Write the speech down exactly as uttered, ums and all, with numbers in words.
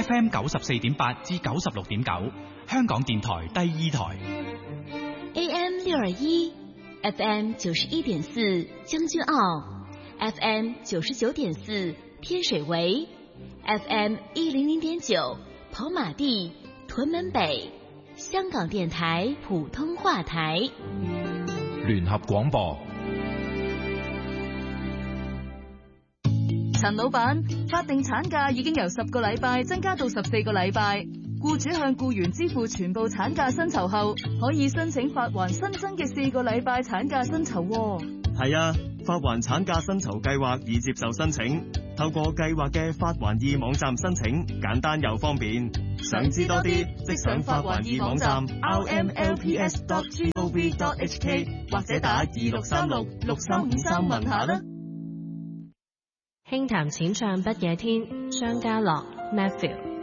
F M 九十四點八至九十六點九，香港電台第二台。 A M 六二一，F M 九十一點四將軍澳 ，F M 九十九點四天水圍 ，F M 一零零點九跑馬地屯門北，香港電台普通話台。 聯合廣播。 陳老闆，法定產假已經由十個禮拜增加到十四個禮拜，僱主向僱員支付全部產假薪酬後，可以申請發還新增嘅四個禮拜產假薪酬。 係啊，發還產假薪酬計劃已接受申請，透過計劃嘅發還易網站申請，簡單又方便。想知多啲，即上發還易網站 r m l p s dot gov dot h k 或者打二六三六六三五三問下啦。 輕談淺唱不夜天，張家樂 Matthew。